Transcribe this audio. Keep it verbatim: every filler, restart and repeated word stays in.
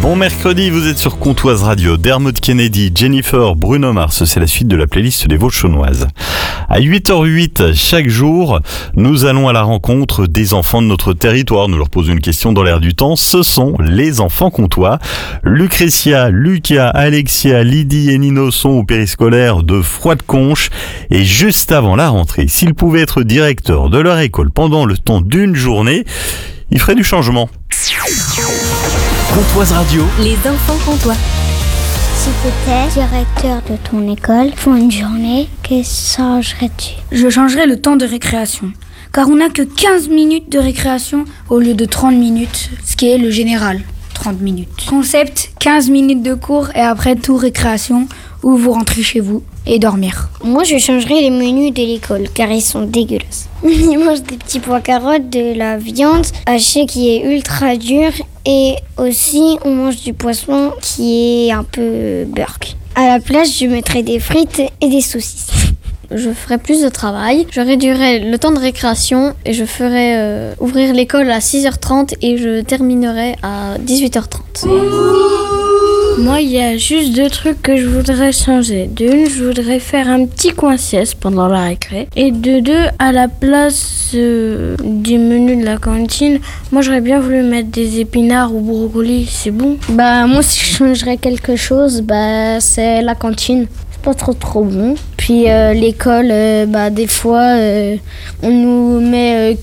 Bon mercredi, vous êtes sur Comtoise Radio. Dermot Kennedy, Jennifer, Bruno Mars, c'est la suite de la playlist des Vosges-Chaunoises. À huit heures huit chaque jour, nous allons à la rencontre des enfants de notre territoire. Nous leur posons une question dans l'air du temps. Ce sont les enfants comtois. Lucrétia, Lucas, Alexia, Lydie et Nino sont au périscolaire de Froide-Conche. Et juste avant la rentrée, s'ils pouvaient être directeurs de leur école pendant le temps d'une journée, ils feraient du changement. Comtoise Radio. Les enfants comtois. Si tu étais directeur de ton école pour une journée, que changerais-tu? Je changerais le temps de récréation, car on n'a que quinze minutes de récréation au lieu de trente minutes, ce qui est le général, trente minutes. Concept, quinze minutes de cours et après tout récréation, où vous rentrez chez vous et dormir. Moi, je changerais les menus de l'école, car ils sont dégueulasses. Ils mangent des petits pois carottes, de la viande hachée qui est ultra dure, et aussi on mange du poisson qui est un peu burk. À la place, je mettrais des frites et des saucisses. Je ferais plus de travail, je réduirais le temps de récréation et je ferais euh, ouvrir l'école à six heures trente et je terminerais à dix-huit heures trente. Moi, il y a juste deux trucs que je voudrais changer. D'une, je voudrais faire un petit coin sieste pendant la récré. Et de deux, à la place euh, du menu de la cantine, moi, j'aurais bien voulu mettre des épinards ou brocolis, c'est bon. Bah, moi, si je changerais quelque chose, bah, c'est la cantine. C'est pas trop trop bon. Puis euh, l'école, euh, bah, des fois, euh, on nous met euh,